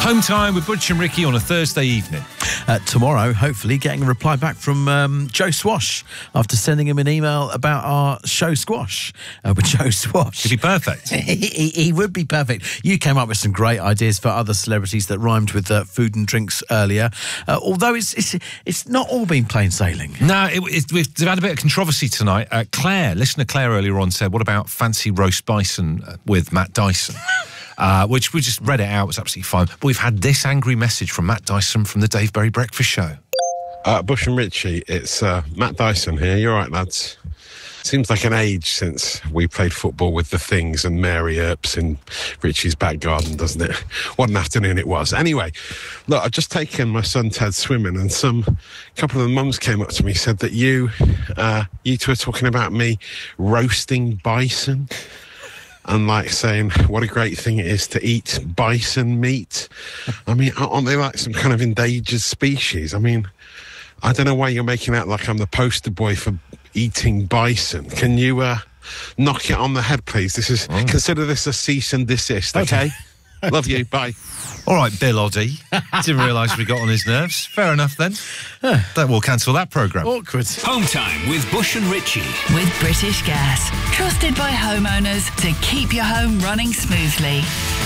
Home time with Butch and Ricky on a Thursday evening. Tomorrow, hopefully, getting a reply back from Joe Swash after sending him an email about our show Squash with Joe Swash. He'd be perfect. He would be perfect. You came up with some great ideas for other celebrities that rhymed with food and drinks earlier, although it's not all been plain sailing. No, we've had a bit of controversy tonight. Listener Claire earlier on said, what about fancy roast bison with Matt Dyson? Which we just read it out, it was absolutely fine. But we've had this angry message from Matt Dyson from the Dave Berry Breakfast Show. Bush and Richie, it's Matt Dyson here. You all right, lads? Seems like an age since we played football with the Things and Mary Earps in Richie's back garden, doesn't it? What an afternoon it was. Anyway, look, I've just taken my son Ted swimming, and couple of the mums came up to me, said that you two are talking about me roasting bison. And like saying what a great thing it is to eat bison meat. I mean, aren't they like some kind of endangered species? I mean, I don't know why you're making out like I'm the poster boy for eating bison. Can you knock it on the head, please? Consider this a cease and desist, okay? Love you, bye. All right, Bill Oddie. Didn't realise we got on his nerves. Fair enough then. That will cancel that programme. Awkward. Home time with Bush and Richie. With British Gas. Trusted by homeowners to keep your home running smoothly.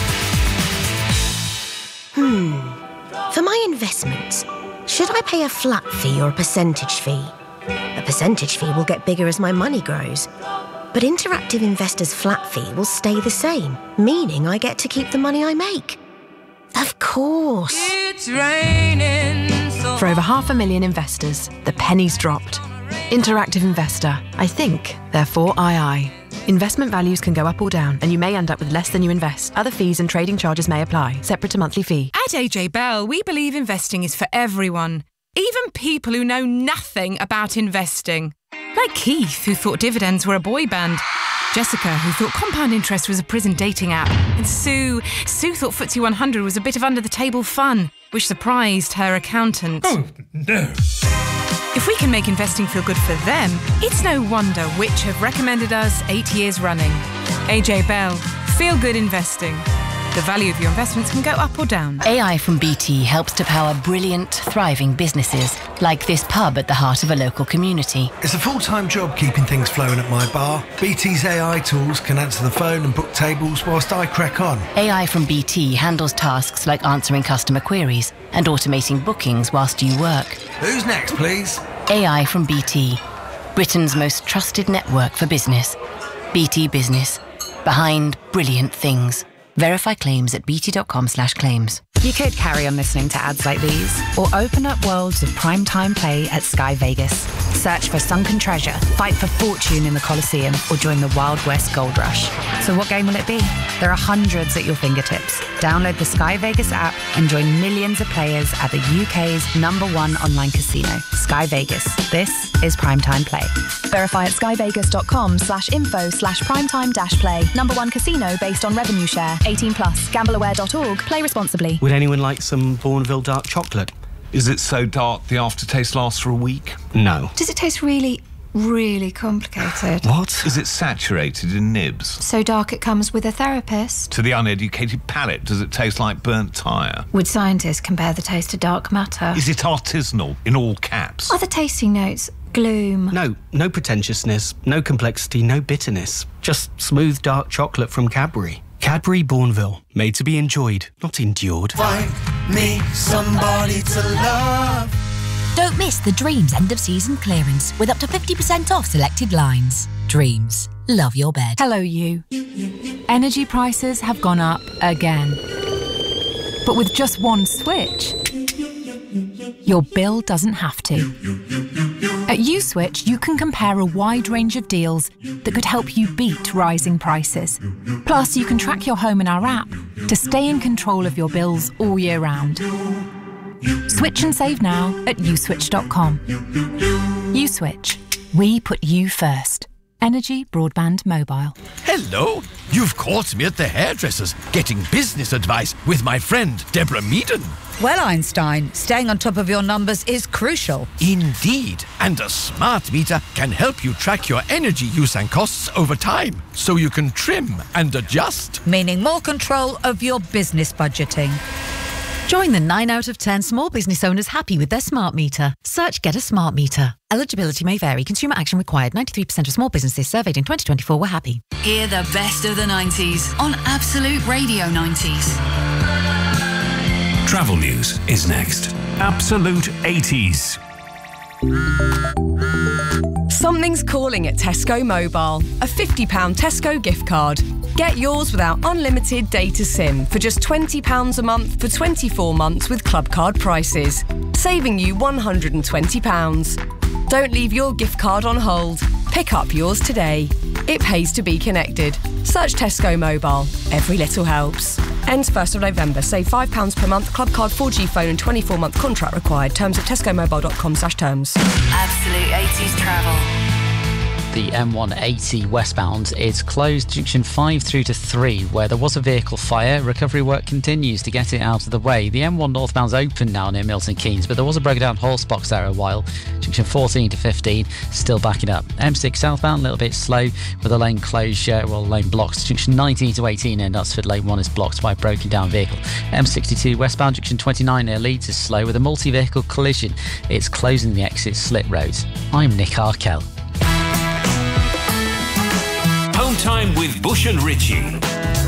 For my investments, should I pay a flat fee or a percentage fee? A percentage fee will get bigger as my money grows. But Interactive Investor's flat fee will stay the same, meaning I get to keep the money I make. Of course. It's raining. For over 500,000 investors, the penny's dropped. Interactive Investor. I think, therefore I. Investment values can go up or down, and you may end up with less than you invest. Other fees and trading charges may apply, separate to monthly fee. At AJ Bell, we believe investing is for everyone, even people who know nothing about investing. Like Keith, who thought dividends were a boy band. Jessica, who thought compound interest was a prison dating app. And Sue thought FTSE 100 was a bit of under-the-table fun, which surprised her accountant. Oh, no. If we can make investing feel good for them, it's no wonder Which have recommended us 8 years running. AJ Bell, feel good investing. The value of your investments can go up or down. AI from BT helps to power brilliant, thriving businesses, like this pub at the heart of a local community. It's a full-time job keeping things flowing at my bar. BT's AI tools can answer the phone and book tables whilst I crack on. AI from BT handles tasks like answering customer queries and automating bookings whilst you work. Who's next, please? AI from BT, Britain's most trusted network for business. BT Business, behind brilliant things. Verify claims at bt.com/claims. You could carry on listening to ads like these, or open up worlds of primetime play at Sky Vegas. Search for sunken treasure, fight for fortune in the Colosseum, or join the Wild West Gold Rush. So what game will it be? There are hundreds at your fingertips. Download the Sky Vegas app and join millions of players at the UK's #1 online casino, Sky Vegas. This is primetime play. Verify at skyvegas.com/info/primetime-play. #1 casino based on revenue share. 18+. Gambleaware.org. Play responsibly. Would anyone like some Bourneville dark chocolate? Is it so dark the aftertaste lasts for a week? No. Does it taste really, really complicated? What? Is it saturated in nibs? So dark it comes with a therapist? To the uneducated palate, does it taste like burnt tyre? Would scientists compare the taste to dark matter? Is it artisanal in all caps? Are the tasting notes gloom? No pretentiousness, no complexity, no bitterness. Just smooth dark chocolate from Cadbury. Cadbury Bourneville, made to be enjoyed, not endured. Find me somebody to love. Don't miss the Dreams end of season clearance with up to 50% off selected lines. Dreams, love your bed. Hello, you. Energy prices have gone up again. But with just one switch, your bill doesn't have to. At USwitch, you can compare a wide range of deals that could help you beat rising prices. Plus, you can track your home in our app to stay in control of your bills all year round. Switch and save now at uswitch.com. USwitch. We put you first. Energy Broadband Mobile. Hello. You've caught me at the hairdresser's getting business advice with my friend Deborah Meaden. Well, Einstein, staying on top of your numbers is crucial. Indeed. And a smart meter can help you track your energy use and costs over time, so you can trim and adjust. Meaning more control of your business budgeting. Join the 9 out of 10 small business owners happy with their smart meter. Search Get a Smart Meter. Eligibility may vary. Consumer action required. 93% of small businesses surveyed in 2024 were happy. Hear the best of the 90s on Absolute Radio 90s. Travel news is next. Absolute 80s. Something's calling at Tesco Mobile. A £50 Tesco gift card. Get yours without unlimited data SIM for just £20 a month for 24 months with club card prices, saving you £120. Don't leave your gift card on hold. Pick up yours today. It pays to be connected. Search Tesco Mobile. Every little helps. Ends 1st of November. Save £5 per month. Club card 4G phone and 24-month contract required. Terms at tescomobile.com/terms. Absolute 80s travel. The M180 westbound is closed junction 5 through to 3 where there was a vehicle fire. Recovery work continues to get it out of the way. The M1 northbound's open now near Milton Keynes, but there was a broken down horse box there a while. Junction 14 to 15 still backing up. M6 southbound a little bit slow with a lane closure, lane blocked. Junction 19 to 18 in Knutsford, lane 1 is blocked by a broken down vehicle. M62 westbound junction 29 near Leeds is slow with a multi-vehicle collision. It's closing the exit Slit Road. I'm Nick Arkell. Home time with Bush and Ritchie.